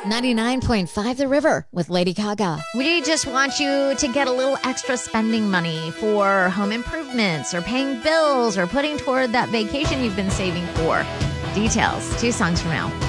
99.5 The River with Lady Gaga. We just want you to get a little extra spending money for home improvements or paying bills or putting toward that vacation you've been saving for. Details, 2 songs from now.